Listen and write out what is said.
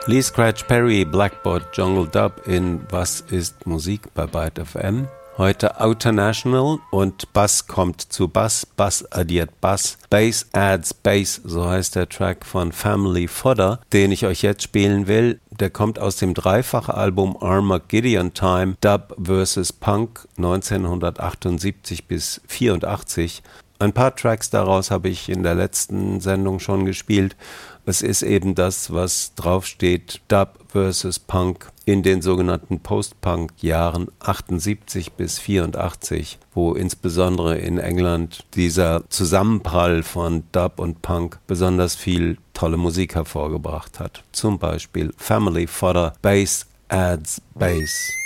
Lee Scratch Perry, Blackboard Jungle Dub in Was ist Musik bei Byte FM. Heute Outernational und Bass kommt zu Bass, Bass addiert Bass, Bass adds Bass, so heißt der Track von Family Fodder, den ich euch jetzt spielen will. Der kommt aus dem Dreifach-Album Armageddon Time, Dub vs. Punk 1978 bis 84. Ein paar Tracks daraus habe ich in der letzten Sendung schon gespielt. Es ist eben das, was draufsteht, Dub vs. Punk in den sogenannten Post-Punk-Jahren 78 bis 84, wo insbesondere in England dieser Zusammenprall von Dub und Punk besonders viel tolle Musik hervorgebracht hat. Zum Beispiel Family Fodder, Bass adds Bass.